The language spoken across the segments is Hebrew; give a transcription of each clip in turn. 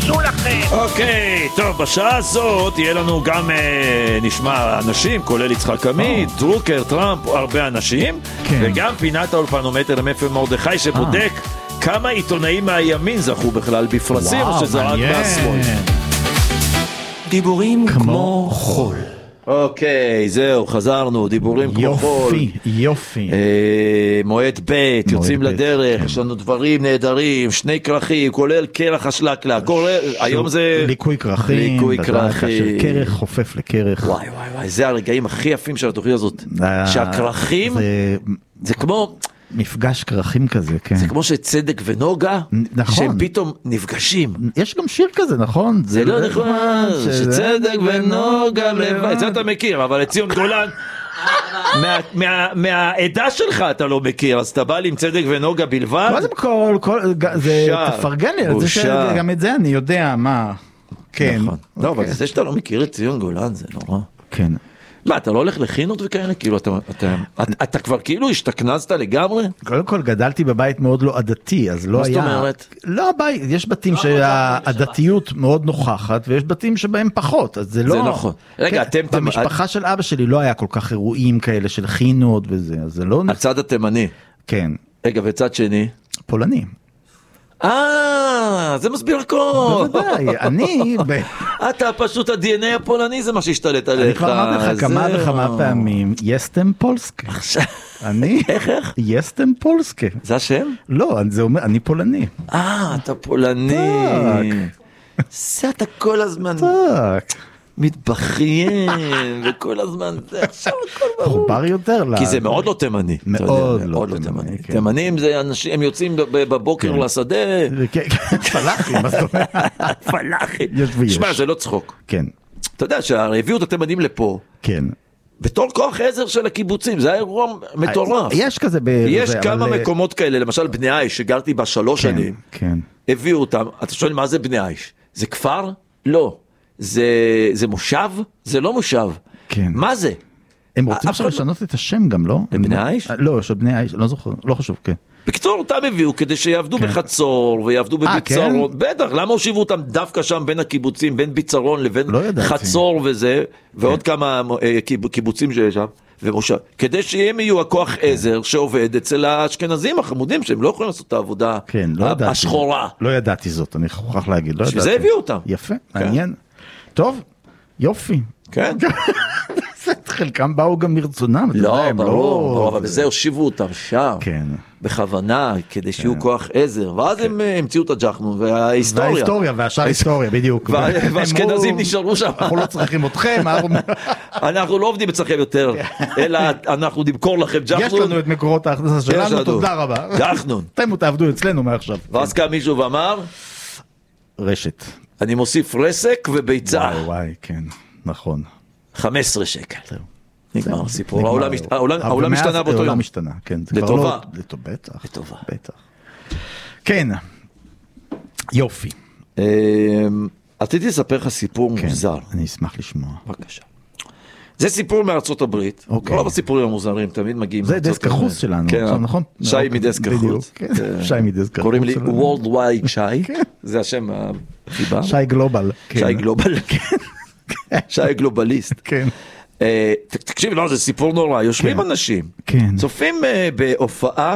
תתביישו לכם. אוקיי, טוב, בשעה הזאת יהיה לנו גם נשמע אנשים, כולל יצחק עמית, דרוקר, טראמפ, הרבה אנשים, וגם פינת האולפנומטר עם אפי מרדכי שבודק כמה עיתונאים מהימין זכו בכלל בפרסים, או שזה רק מהשמאל. דיבורים כמו חול. אוקיי, זהו, חזרנו, דיבורים כמו חול. יופי. מועד ב', יוצאים לדרך, יש לנו דברים נהדרים, 2 כרכים, כולל קרח השלקלה, היום זה... ליקוי כרכים, קרח חופף לקרח. וואי, זה הרגעים הכי יפים של התוכנית הזאת, שהכרכים זה כמו... מפגש כרכים כזה, כן. זה כמו שצדק ונוגה, שהם פתאום נפגשים. יש גם שיר כזה, נכון? זה לא נכון, שצדק ונוגה לבד, זה אתה מכיר, אבל את ציון גולן, מהעדה שלך אתה לא מכיר, אז אתה בא לי עם צדק ונוגה בלבד? קודם כל, זה תפרגן לי, גם את זה אני יודע, מה. כן. לא, אבל זה שאתה לא מכיר את ציון גולן, זה נורא. כן. מה, אתה לא הולך לכינות וכאלה? כאילו, אתה כבר כאילו השתכנזת לגמרי? קודם כל, גדלתי בבית מאוד לא עדתי, אז לא היה... מה זאת אומרת? לא הבית, יש בתים שהעדתיות מאוד נוכחת, ויש בתים שבהם פחות, אז זה לא... זה נכון. רגע, אתם... במשפחה של אבא שלי לא היה כל כך אירועים כאלה של חינות וזה, אז זה לא... הצד התימני. כן. רגע, וצד שני? פולני. זה מסביר הכל. בוודאי, אני... אתה פשוט ה-DNA הפולני זה מה שהשתלט עליך. אני כבר אמרתי לך כמה וכמה פעמים, יסטם פולסקה. אני? איך? יסטם פולסקה. זה השם? לא, זה אומר, אני פולני. אתה פולני. זה אתה כל הזמן מתבכיין, וכל הזמן זה עכשיו הכל ברור. חובר יותר לה. כי זה מאוד לא תימני. מאוד לא תימני. תימנים זה אנשים, הם יוצאים בבוקר לשדה. פלאחים, מה זאת אומרת? פלאחים. שמע, זה לא צחוק. כן. אתה יודע שהביאו את התימנים לפה. כן. בתור כוח עזר של הקיבוצים, זה היה אירוע מטורף. יש כזה יש כמה מקומות כאלה, למשל בני עיש, שגרתי בה 3 שנים. כן. הביאו אותם, אתה שואל מה זה בני עיש? זה כפר? לא. זה מושב? זה לא מושב. כן. מה זה? הם רוצים עכשיו לשנות את השם גם, לא? בני עיש? לא, של בני עיש, לא זוכר, לא חשוב, כן. בקצור, אותם הביאו כדי שיעבדו בחצור ויעבדו בביצרון. בטח, למה הושיבו אותם דווקא שם בין הקיבוצים, בין ביצרון לבין חצור וזה, ועוד כמה קיבוצים שיש שם, ומושב, כדי שהם יהיו הכוח עזר שעובד אצל האשכנזים החמודים, שהם לא יכולים לעשות את העבודה השחורה. לא ידעתי זאת, אני מוכרח להגיד, לא ידעתי. שזה הביאו אותם. יפה, מעניין. טוב, יופי. כן. חלקם באו גם מרצונם. לא, ברור, אבל בזה הושיבו אותם שם. כן. בכוונה, כדי שיהיו כוח עזר, ואז הם המציאו את הג'חנון, וההיסטוריה. והשאר היסטוריה, בדיוק. והאשכנזים נשארו שם. אנחנו לא צריכים אתכם. אנחנו לא עובדים אצלכם יותר, אלא אנחנו נמכור לכם ג'חנון. יש לנו את מקורות ההכנסה שלנו, תודה רבה. ג'חנון. אתם תעבדו אצלנו מעכשיו. ואז קם מישהו ואמר, רשת. אני מוסיף רסק וביצה. וואי, כן, נכון. 15 שקל. נגמר הסיפור. העולם השתנה באותו יום. העולם השתנה, כן. לטובה. בטח. לטובה. בטח. כן. יופי. רציתי לספר לך סיפור מוזר. אני אשמח לשמוע. בבקשה. זה סיפור מארצות הברית. כל הסיפורים המוזרים תמיד מגיעים. זה דסק החוץ שלנו, נכון? שי מדסק החוץ. שי מדסק החוץ. קוראים לי Worldwide שי. זה השם החיבה. שי גלובל. שי גלובל. שי גלובליסט. כן. תקשיב, לא, זה סיפור נורא. יושבים אנשים, צופים בהופעה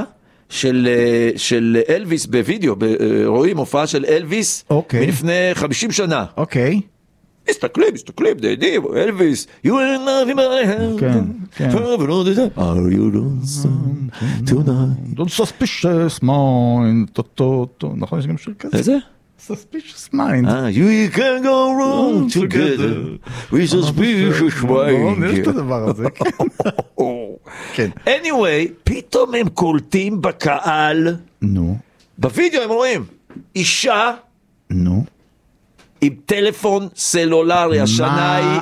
של אלוויס בווידאו, רואים הופעה של אלוויס מלפני 50 שנה. אוקיי. מסתכלים, דיידים, אלוויס, you are not in my hand. כן. Are you lonesome tonight? Don't suspicious mind. נכון, יש גם שיר כזה? איזה? Suspicious mind. You can go wrong together with suspicious mind. יש את הדבר הזה, כן. anyway, פתאום הם קולטים בקהל, בווידאו הם רואים, אישה, עם טלפון סלולרי, השנה היא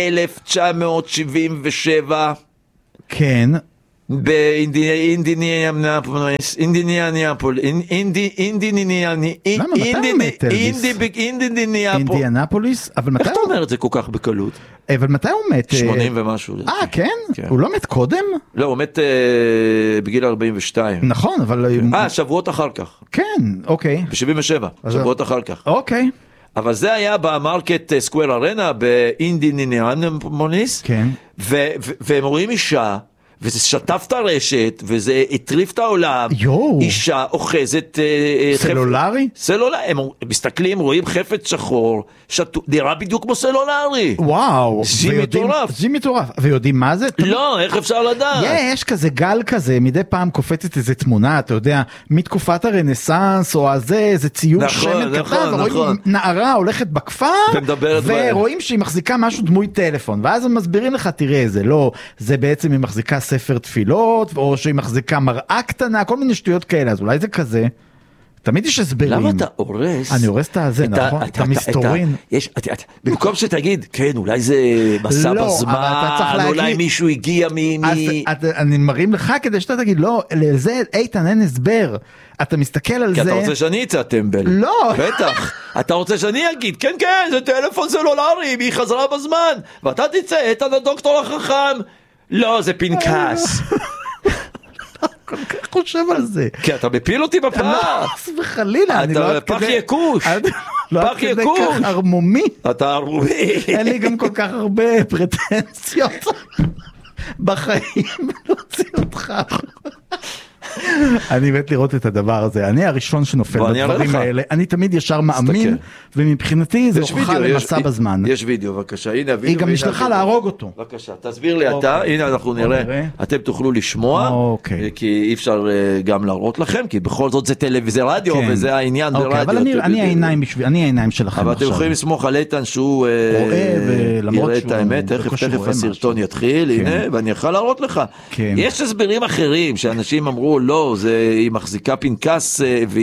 1977. כן. באינדיאניאפוליס, אינדיאנפוליס, אבל מתי... איך אתה אומר את זה כל כך בקלות? אבל מתי הוא מת? 80 ומשהו. כן? הוא לא מת קודם? לא, הוא מת בגיל 42. נכון, אבל... שבועות אחר כך. כן, אוקיי. ב-77, שבועות אחר כך. אוקיי. אבל זה היה במרקט סקוואר ארנה, באינדיאנפוליס, כן. והם רואים אישה, וזה שטף את הרשת, וזה הטריף את העולם, אישה אוחזת... סלולרי? סלולרי, הם מסתכלים, רואים חפץ שחור, נראה בדיוק כמו סלולרי. וואו. זה מטורף. ויודעים מה זה? לא, איך אפשר לדעת? יש כזה גל כזה, מדי פעם קופצת איזה תמונה, אתה יודע, מתקופת הרנסנס, או איזה ציור שמן קטן, ורואים נערה הולכת בכפר, ורואים שהיא מחזיקה משהו דמוי טלפון, ואז הם מסבירים לך, תראה, זה לא, זה בעצם היא מחזיקה ספר תפילות, או שהיא מחזיקה מראה קטנה, כל מיני שטויות כאלה, אז אולי זה כזה. תמיד יש הסברים. למה אתה הורס? אני הורס את זה, נכון? את המסתורין. במקום שתגיד, כן, אולי זה מסע בזמן, אולי מישהו הגיע אני מרים לך כדי שאתה תגיד, לא, לזה איתן אין הסבר. אתה מסתכל על זה... כי אתה רוצה שאני אצא טמבל. לא. בטח. אתה רוצה שאני אגיד, כן, כן, זה טלפון סלולרי, והיא חזרה בזמן. ואתה תצא, איתן הדוקטור החכם. לא, זה פנקס. כל כך חושב על זה. כי אתה מפיל אותי בפח. וחלילה. אתה פח יקוש. פח יקוש. כך הרמומי. אתה הרמומי. אין לי גם כל כך הרבה פרטנציות בחיים להוציא אותך. אני מת לראות את הדבר הזה. אני הראשון שנופל בדברים האלה. אני תמיד ישר מאמין, ומבחינתי זה הוכחה למסע בזמן. יש וידאו, בבקשה. היא גם נשלחה להרוג אותו. בבקשה, תסביר לי אתה. הנה אנחנו נראה. אתם תוכלו לשמוע, כי אי אפשר גם להראות לכם, כי בכל זאת זה טלוויזיה רדיו, וזה העניין ברדיו. אבל אני העיניים שלכם. אבל אתם יכולים לסמוך על איתן שהוא יראה את האמת. תכף הסרטון יתחיל, הנה, ואני יכול להראות לך. יש הסברים אחרים שאנשים אמרו לא, היא מחזיקה פנקס,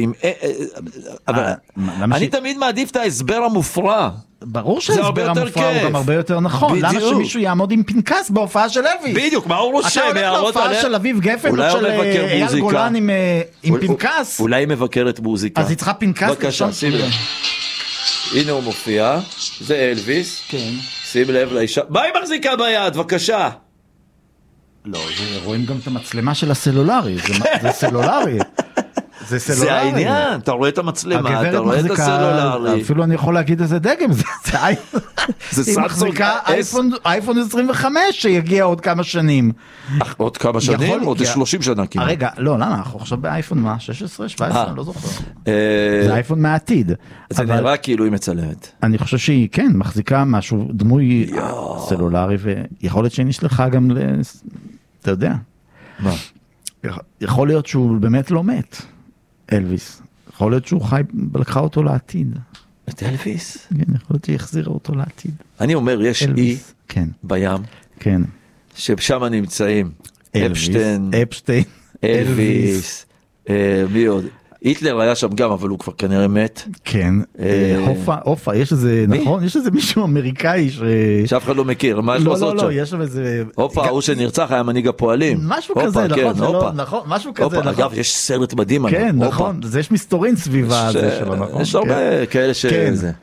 אני תמיד מעדיף את ההסבר המופרע. ברור שההסבר המופרע הוא גם הרבה יותר נכון. למה שמישהו יעמוד עם פנקס בהופעה של אלוויס? בדיוק, מה הוא רושם? אתה הולך להופעה של אביב גפן, או של אייל גולן עם פנקס? אולי היא מבקרת מוזיקה. אז היא צריכה פנקס? בבקשה, שים לב. הנה הוא מופיע, זה אלוויס. שים לב לאישה. מה היא מחזיקה ביד? בבקשה. לא, רואים גם את המצלמה של הסלולרי, זה סלולרי. זה העניין, אתה רואה את המצלמה, אתה רואה את הסלולרי. אפילו אני יכול להגיד איזה דגם, היא מחזיקה אייפון 25 שיגיע עוד כמה שנים. עוד כמה שנים? עוד 30 שנה כמעט. רגע, לא, למה? אנחנו עכשיו באייפון מה? 16, 17? אני לא זוכר. זה אייפון מהעתיד. זה נראה כאילו היא מצלמת. אני חושב שהיא, כן, מחזיקה משהו דמוי סלולרי, ויכול להיות שהיא נשלחה גם אתה יודע. מה? יכול להיות שהוא באמת לא מת, אלוויס. יכול להיות שהוא חי, לקחה אותו לעתיד. את אלוויס? כן, יכול להיות שהיא החזירה אותו לעתיד. אני אומר, יש אי בים, כן. ששם נמצאים אפשטיין, אלוויס, מי עוד? היטלר היה שם גם, אבל הוא כבר כנראה מת. כן, הופה, יש איזה, נכון? יש איזה מישהו אמריקאי שאף אחד לא מכיר, מה יש לעשות שם? לא, יש שם איזה... הופה, הוא שנרצח היה מנהיג הפועלים. משהו כזה, נכון, משהו כזה. אגב, יש סרט מדהים עליו. כן, נכון, יש מסתורין סביבה הזה שלו, נכון? יש הרבה כאלה שזה.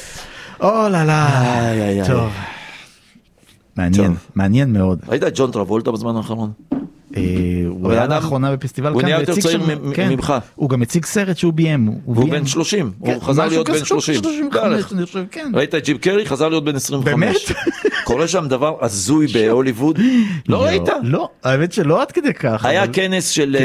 טוב. מעניין מאוד. ראית את ג'ון טרבולטה בזמן האחרון? הוא היה לאחרונה בפסטיבל כאן, הוא נהיה יותר צעיר ממך. הוא גם הציג סרט שהוא ביים. והוא בן 30, הוא חזר להיות בן 30. ראית את ג'ים קרי, חזר להיות בן 25. באמת? קורה שם דבר הזוי בהוליווד. לא ראית? לא, האמת שלא עד כדי כך. היה כנס של,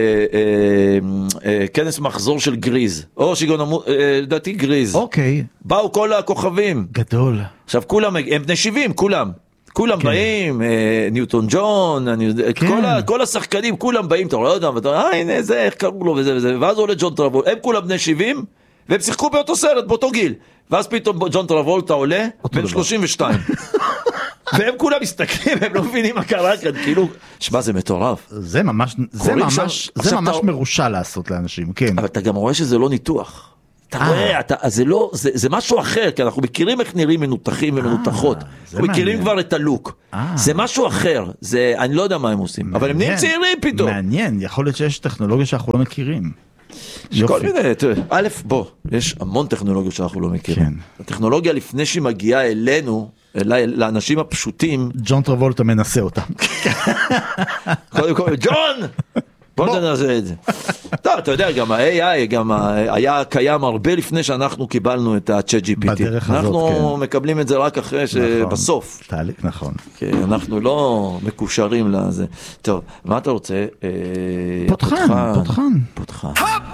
כנס מחזור של גריז. או שיגון, לדעתי גריז. אוקיי. באו כל הכוכבים. גדול. עכשיו כולם, הם בני 70, כולם באים, ניוטון ג'ון, כל השחקנים, כולם באים, אתה רואה אותם, ואתה אומר, הנה זה, איך קראו לו וזה וזה, ואז עולה ג'ון טרבולטה, הם כולם בני 70, והם שיחקו באותו סרט, באותו גיל, ואז פתאום ג'ון טרבולטה עולה, בן 32, והם כולם מסתכלים, הם לא מבינים מה קרה כאן, כאילו, שמה זה מטורף. זה ממש מרושע לעשות לאנשים, כן. אבל אתה גם רואה שזה לא ניתוח. אתה רואה, זה משהו אחר, כי אנחנו מכירים איך נראים מנותחים ומנותחות, אנחנו מכירים כבר את הלוק, זה משהו אחר, אני לא יודע מה הם עושים, אבל הם נהיים צעירים פתאום. מעניין, יכול להיות שיש טכנולוגיה שאנחנו לא מכירים. כל מיני, א', בוא, יש המון טכנולוגיות שאנחנו לא מכירים. הטכנולוגיה לפני שהיא מגיעה אלינו, לאנשים הפשוטים, ג'ון טרבולטה מנסה אותם. קודם כל, ג'ון! בוא נעשה את זה. טוב, אתה יודע, גם ה-AI גם היה קיים הרבה לפני שאנחנו קיבלנו את ה-ChatGPT. בדרך הזאת, אנחנו מקבלים את זה רק אחרי שבסוף. תהליך, נכון. אנחנו לא מקושרים לזה. טוב, מה אתה רוצה? פותחן. פותחן.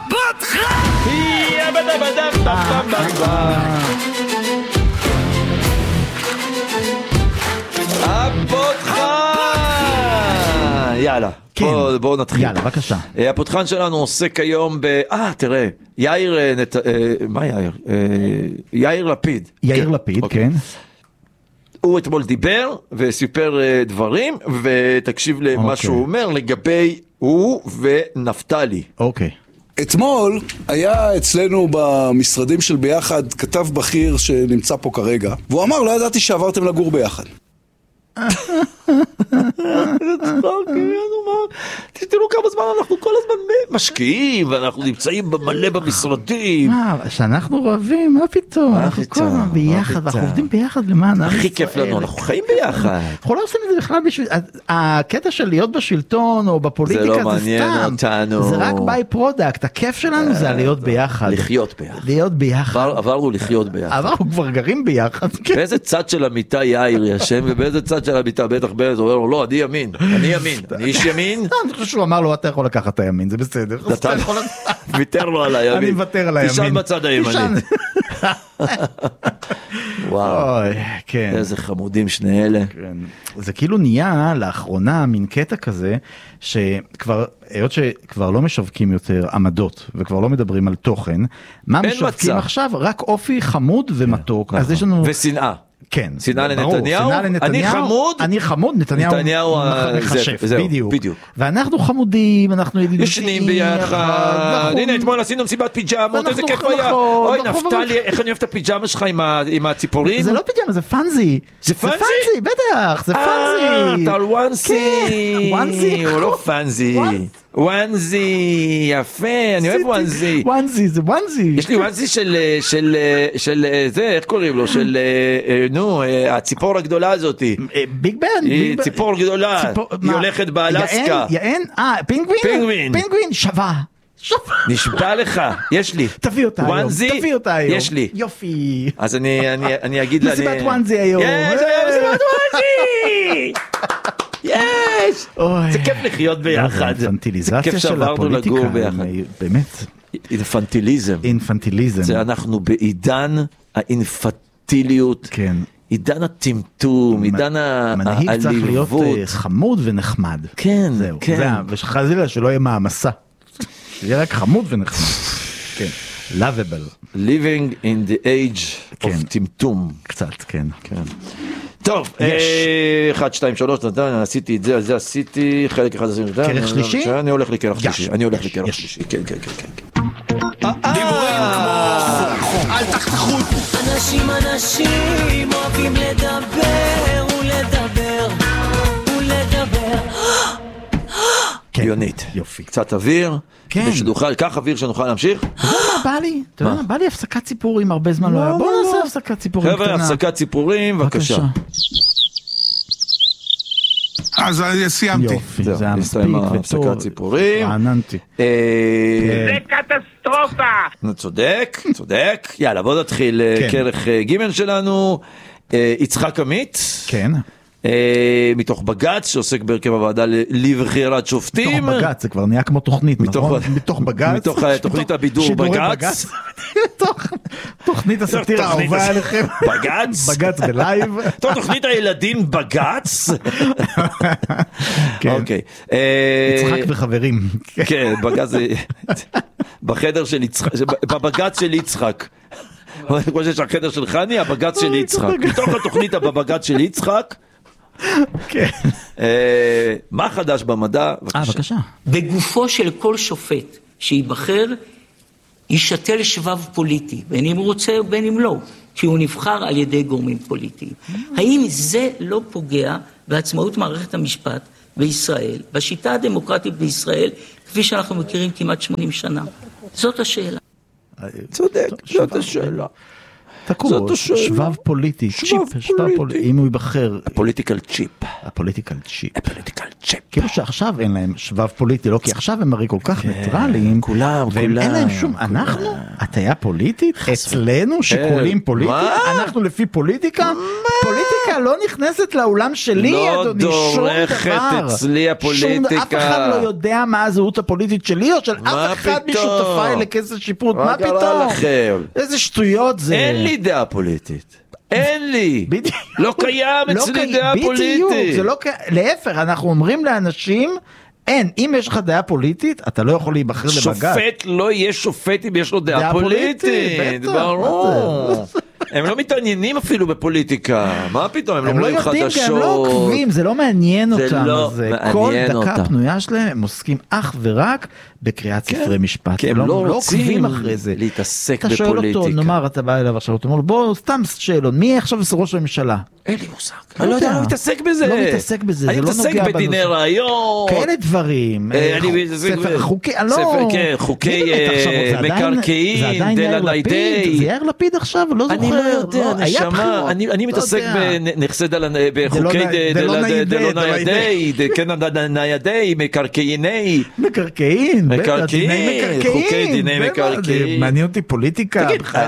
יאללה, בואו נתחיל. יאללה, בבקשה. הפותחן שלנו עוסק היום תראה, יאיר, מה יאיר? יאיר לפיד. יאיר לפיד, כן. הוא אתמול דיבר וסיפר דברים, ותקשיב למה שהוא אומר לגבי הוא ונפתלי. אוקיי. אתמול היה אצלנו במשרדים של ביחד כתב בכיר שנמצא פה כרגע, והוא אמר, לא ידעתי שעברתם לגור ביחד. תראו כמה זמן אנחנו כל הזמן משקיעים ואנחנו נמצאים מלא במשרדים. שאנחנו רבים, מה פתאום? אנחנו כל הזמן ביחד ואנחנו עובדים ביחד למען עם ישראל. הכי כיף לנו, אנחנו חיים ביחד. אנחנו לא עושים את זה בכלל בשביל הקטע של להיות בשלטון או בפוליטיקה זה סתם, זה לא מעניין אותנו, זה רק ביי פרודקט. הכיף שלנו זה להיות ביחד, לחיות ביחד, להיות ביחד. עברנו לחיות ביחד, עברנו כבר גרים ביחד. באיזה צד של המיטה יאיר ישם ובאיזה צד של המיטה בטח בלד אומר לו, לא, אני ימין, אני איש ימין. אני חושב שהוא אמר לו, אתה יכול לקחת את הימין, זה בסדר. ויתר לו על הימין. אני מוותר על הימין. תשאל בצד הימני. וואו, איזה חמודים שני אלה. זה כאילו נהיה לאחרונה מין קטע כזה, היות שכבר לא משווקים יותר עמדות, וכבר לא מדברים על תוכן, מה משווקים עכשיו? רק אופי חמוד ומתוק. ושנאה. כן, שנאה לנתניהו, אני חמוד, נתניהו מחשף, בדיוק. ואנחנו חמודים, אנחנו ישנים ביחד, הנה אתמול עשינו מסיבת פיג'מות, איזה כיף היה, אוי נפתלי, איך אני אוהב את הפיג'מה שלך עם הציפורים? זה לא פיג'מה, זה פאנזי. זה פאנזי? בטח, זה פאנזי. אתה על וואנסי, הוא לא פאנזי. וואנזי, יפה, אני אוהב וואנזי. וואנזי, זה וואנזי. יש לי וואנזי של זה, איך קוראים לו? של, הציפור הגדולה הזאת. ביג בן. היא ציפור גדולה, היא הולכת באלסקה. יען, פינגווין? פינגווין, שווה. נשבע לך, יש לי. תביא אותה היום. יש לי. יופי. אז אני אגיד לה. מסיבת וואנזי היום. יש, מסיבת וואנזי! יש! זה כיף לחיות ביחד. אינפנטיליזציה של הפוליטיקה, באמת. אינפנטיליזם. זה אנחנו בעידן האינפנטיליות, עידן הטמטום, עידן העליבות. מנהיג צריך להיות חמוד ונחמד. כן, כן. ושחזילה שלא יהיה מעמסה. שיהיה רק חמוד ונחמד. כן. lovable. Living in the age of טמטום. קצת, כן. טוב, 1, 2, 3, עשיתי את זה, עשיתי, חלק אחד עשיתי את זה. כרך שלישי? אני הולך לכרך שלישי, כן. דיבורים כמו אל תחתכו. אנשים אוהבים לדבר יונית. יופי. קצת אוויר, קח אוויר שנוכל להמשיך. בא לי הפסקת ציפורים, הרבה זמן לא היה. בוא נעשה הפסקת ציפורים קטנה. חבר'ה, הפסקת ציפורים, בבקשה. אז סיימתי. יופי, זה היה מספיק הפסקת ציפורים. עננתי. זה קטסטרופה. צודק. יאללה, בוא נתחיל כרך ג' שלנו. יצחק עמית. כן. מתוך בגץ שעוסק בהרכב הוועדה לבחירת שופטים. מתוך בגץ, זה כבר נהיה כמו תוכנית, נכון? מתוך בגץ. מתוך תוכנית הבידור בגץ. תוכנית הסאטירה האהובה עליכם. בגץ בלייב. תוכנית הילדים בגץ. אוקיי. יצחק וחברים. כן, בגץ זה בחדר של יצחק, בבגץ של יצחק. כמו שיש החדר של חני, הבגץ של יצחק. מתוך התוכנית בבגץ של יצחק. כן. מה חדש במדע? בבקשה. בגופו של כל שופט שיבחר, ישתל שבב פוליטי, בין אם הוא רוצה ובין אם לא, כי הוא נבחר על ידי גורמים פוליטיים. האם זה לא פוגע בעצמאות מערכת המשפט בישראל, בשיטה הדמוקרטית בישראל, כפי שאנחנו מכירים כמעט 80 שנה? זאת השאלה. צודק, זאת השאלה. תקעו, שבב פוליטי, אם הוא ייבחר. הפוליטיקל צ'יפ. הפוליטיקל צ'יפ. כאילו שעכשיו אין להם שבב פוליטי, לא כי עכשיו הם הרי כל כך ניטרליים, והם אין להם שום, אנחנו, הטיה פוליטית, אצלנו שיקולים פוליטיים, אנחנו לפי פוליטיקה, פוליטיקה לא נכנסת לאולם שלי, אדוני, שום דבר. לא דורכת אצלי הפוליטיקה. אף אחד לא יודע מה הזהות הפוליטית שלי, או של אף אחד משותפיי לכסף שיפוט, מה פתאום? איזה שטויות זה. אין לי דעה פוליטית. אין לי. לא קיים אצלי דעה פוליטית. זה לא קיים. להפך, אנחנו אומרים לאנשים, אין, אם יש לך דעה פוליטית, אתה לא יכול להיבחר לבג"ץ. שופט לא יהיה שופט אם יש לו דעה פוליטית. ברור. הם לא מתעניינים אפילו בפוליטיקה. מה פתאום? הם לא רואים חדשות. הם לא עוקבים, זה לא מעניין אותם. כל דקה פנויה שלהם, הם עוסקים אך ורק בקריאת ספרי משפט. הם לא רוצים להתעסק בפוליטיקה. אתה שואל אותו, נאמר, אתה בא אליו עכשיו, אתה אומר, בוא, סתם שאלון, מי עכשיו ראש הממשלה? אין לי מושג. אני לא יודע, אני מתעסק בזה. לא מתעסק בזה, אני מתעסק בדיני רעיון. כאלה דברים. ספר חוקי, חוקי מקרקעין, דלנאידי. זה יאיר לפיד עכשיו, לא זוכר. אני לא יודע, נשמה. אני מתעסק בחוקי דלנאידי, דלנאידי, מקרקעיני. מקרקעין, חוקי דיני מקרקעין. מעניין אותי פוליטיקה.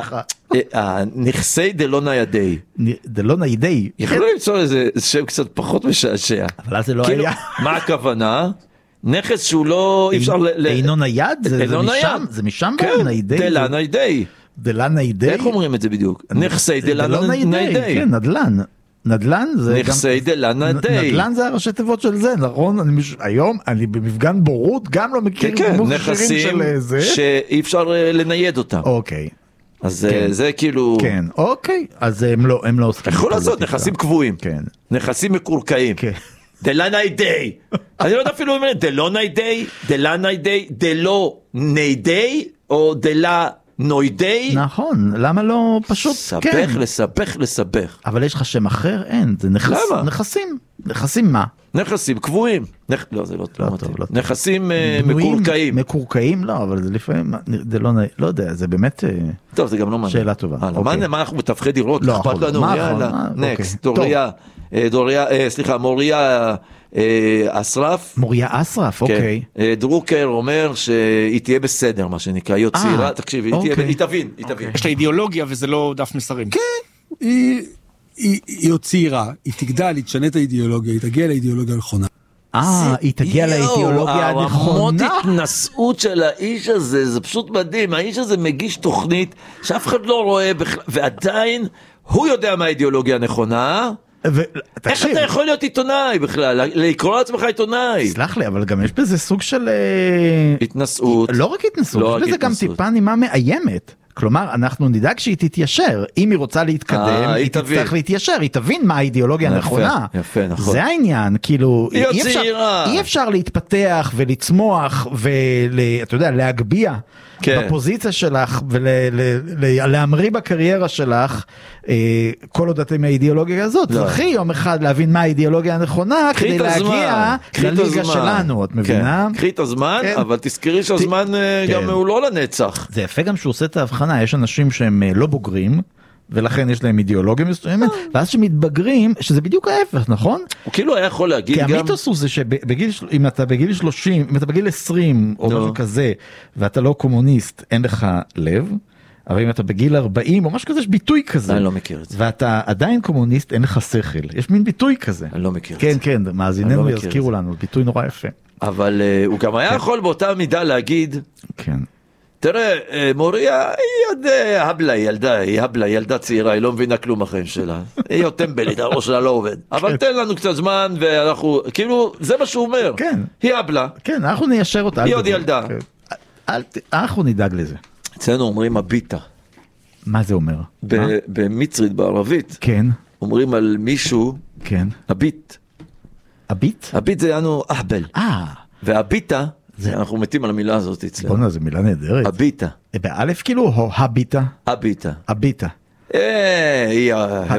נכסי דלנאידי. דלנאידי. יכולו למצוא איזה שם קצת פחות משעשע. אבל זה לא היה. מה הכוונה? נכס שהוא לא אפשר אינו נייד? זה משם דלנאידי. דלנאידי. איך אומרים את זה בדיוק? נכסי דלנאידי. כן, נדל"ן. נדל"ן זה נכסי דלנאידי. נדל"ן זה הראשי תיבות של זה, נכון? היום אני במפגן בורות גם לא מכיר נכסים שאי אפשר לנייד אותם. אוקיי. אז זה כאילו... כן, אוקיי. אז הם לא עושים. יכול לעשות נכסים קבועים. כן. נכסים מקורקעים. כן. דלנאידי. אני לא יודע אפילו אומר, דלנאידי, דלנאידי, דלנאידי, או דלנאידי. נכון, למה לא פשוט? לסבך. אבל יש לך שם אחר? אין, זה נכסים. נכסים מה? נכסים קבועים. לא, זה לא מתאים. נכסים מקורקעים. מקורקעים? לא, אבל זה לפעמים, לא יודע, זה באמת טוב, זה גם לא מעניין. שאלה טובה. מה אנחנו מתווכי דירות? לא, אכפת לנו, יאללה, נקסט, מוריה אסרף. מוריה אסרף, אוקיי. דרוקר אומר שהיא תהיה בסדר, מה שנקרא, היא צעירה, תקשיב, היא תבין. יש לה אידיאולוגיה וזה לא דף מסרים. כן, היא עוד צעירה, היא תגדל, היא תשנה את האידיאולוגיה, היא תגיע לאידיאולוגיה הנכונה. היא תגיע לאידיאולוגיה הנכונה. הרמות התנסות של האיש הזה, זה פשוט מדהים, האיש הזה מגיש תוכנית שאף אחד לא רואה בכלל, ועדיין הוא יודע מה האידיאולוגיה הנכונה. איך אתה יכול להיות עיתונאי בכלל? לקרוא לעצמך עיתונאי? סלח לי, אבל גם יש בזה סוג של התנסות. לא רק התנסות, יש בזה גם טיפה נימה מאיימת. כלומר, אנחנו נדאג שהיא תתיישר. אם היא רוצה להתקדם, היא תצטרך להתיישר, היא תבין מה האידיאולוגיה הנכונה. יפה, נכון. זה העניין, כאילו, אי אפשר להתפתח ולצמוח ואתה יודע, להגביע בפוזיציה שלך ולהמריא בקריירה שלך כל עוד אתם מהאידיאולוגיה הזאת. צריכי יום אחד להבין מה האידיאולוגיה הנכונה כדי להגיע לליגה שלנו, את מבינה? קחי את הזמן, אבל תזכרי שהזמן גם הוא לא לנצח. זה יפה גם שהוא עושה את ההבחנה, יש אנשים שהם לא בוגרים ולכן יש להם אידיאולוגיה מסוימת, ואז שמתבגרים, שזה בדיוק ההפך, נכון? הוא כאילו היה יכול להגיד גם... כי המיתוס הוא זה שאם אתה בגיל 30, אם אתה בגיל 20 או משהו כזה, ואתה לא קומוניסט, אין לך לב, אבל אם אתה בגיל 40 או משהו כזה, יש ביטוי כזה. אני לא מכיר את זה. ואתה עדיין קומוניסט, אין לך שכל. יש מין ביטוי כזה. אני לא מכיר את זה. כן, כן, מאזיננו יזכירו לנו, ביטוי נורא יפה. אבל הוא גם היה יכול באותה מידה להגיד... כן. תראה, מוריה היא ילדה צעירה, היא לא מבינה כלום החיים שלה. היא עוד טמבלית, הראש שלה לא עובד. אבל תן לנו קצת זמן, ואנחנו, כאילו, זה מה שהוא אומר. כן. היא הבלה. כן, אנחנו ניישר אותה. היא עוד ילדה. אנחנו נדאג לזה. אצלנו אומרים הביטה. מה זה אומר? במצרית, בערבית. כן. אומרים על מישהו, כן. הביט. הביט? הביט זה יענו אהבל. והביטה, אנחנו מתים על המילה הזאת אצלנו. בוא'נה, זו מילה נהדרת. הביטה. באלף כאילו או הביטה? הביטה. הביטה. היא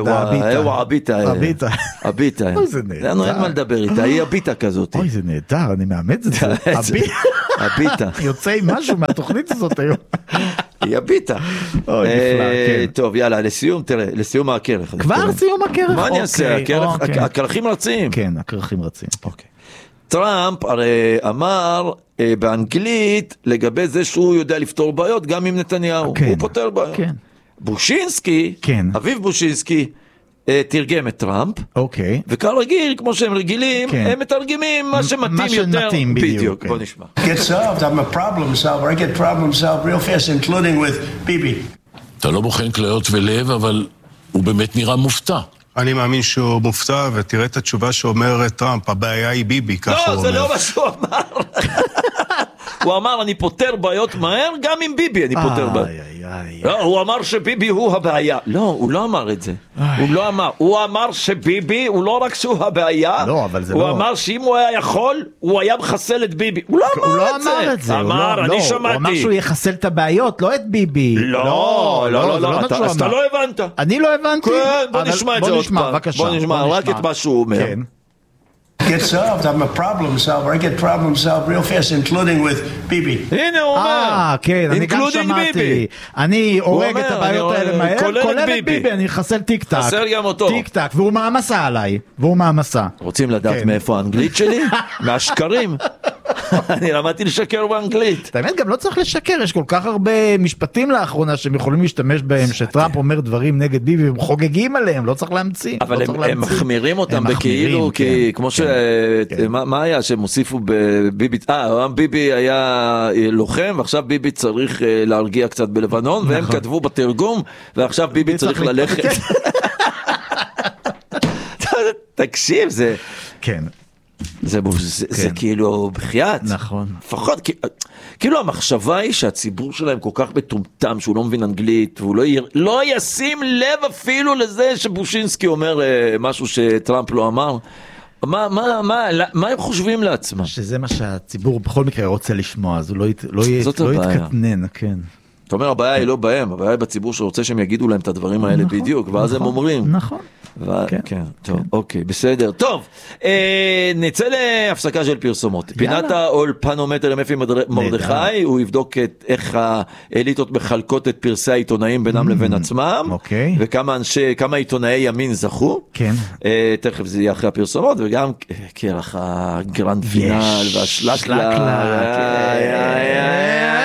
הביטה. הביטה. אוי, זה נהדר. אין מה לדבר איתה, היא הביטה כזאת. אוי, זה נהדר, אני מאמץ את זה. הביטה. יוצא עם משהו מהתוכנית הזאת היום. היא הביטה. טוב, יאללה, לסיום, תראה, לסיום הכרך. כבר סיום הכרך? מה אני אעשה? הכרכים רצים. כן, הכרכים רצים. טראמפ הרי אמר באנגלית לגבי זה שהוא יודע לפתור בעיות גם עם נתניהו. הוא פותר בעיות. בושינסקי, אביב בושינסקי, תרגם את טראמפ, וכרגיל, כמו שהם רגילים, הם מתרגמים מה שמתאים יותר. בדיוק, בוא נשמע. Get solved, I'm a problem solver, I get problem solved real fast, including with ביבי. אתה לא בוחן כליות ולב, אבל הוא באמת נראה מופתע. אני מאמין שהוא מופתע, ותראה את התשובה שאומר טראמפ, הבעיה היא ביבי, ככה הוא אומר. לא, זה לא מה שהוא אמר. הוא אמר, אני פותר בעיות מהר, גם עם ביבי אני פותר בעיות. לא, הוא אמר שביבי הוא הבעיה. לא, הוא לא אמר את זה. הוא לא אמר. הוא אמר שביבי הוא לא רק שהוא הבעיה, הוא אמר שאם הוא היה יכול, הוא היה מחסל את ביבי. הוא לא אמר את זה. אמר, אני שמעתי. הוא אמר שהוא יחסל את הבעיות, לא את ביבי. לא, אז אתה לא הבנת. אני לא הבנתי. כן, בוא נשמע את זה עוד פעם. בוא נשמע רק את מה שהוא אומר. Get solved, I'm a problem solver, I get problem solved real fast, including with ביבי. הנה הוא אומר, כן, אני גם שמעתי. אני הורג את הבעיות האלה מהר, כולל את ביבי, אני חסל טיק טק. חסר גם אותו. טיק טק, והוא מעמסה עליי, והוא מעמסה. רוצים לדעת מאיפה האנגלית שלי? מהשקרים. אני למדתי לשקר באנגלית. האמת גם לא צריך לשקר, יש כל כך הרבה משפטים לאחרונה שהם יכולים להשתמש בהם, שטראמפ אומר דברים נגד ביבי, הם חוגגים עליהם, לא צריך להמציא. אבל הם מחמירים אותם בכאילו, כי כמו מה היה שהם הוסיפו בביבי, ביבי היה לוחם, ועכשיו ביבי צריך להרגיע קצת בלבנון, והם כתבו בתרגום, ועכשיו ביבי צריך ללכת. תקשיב, זה... כן. זה כאילו בחייאת. נכון. לפחות, כאילו המחשבה היא שהציבור שלהם כל כך מטומטם, שהוא לא מבין אנגלית, והוא לא ישים לב אפילו לזה שבושינסקי אומר משהו שטראמפ לא אמר. מה הם חושבים לעצמם? שזה מה שהציבור בכל מקרה רוצה לשמוע, אז הוא לא יתקטנן, כן. אתה אומר, הבעיה היא לא בהם, הבעיה היא בציבור שרוצה שהם יגידו להם את הדברים האלה בדיוק, ואז הם אומרים. נכון. כן, טוב, אוקיי, בסדר. טוב, נצא להפסקה של פרסומות. פינת האולפנומטר עם אפי מרדכי, הוא יבדוק איך האליטות מחלקות את פרסי העיתונאים בינם לבין עצמם, וכמה עיתונאי ימין זכו. תכף זה יהיה אחרי הפרסומות, וגם כרך הגרנד פינל והשלקלה.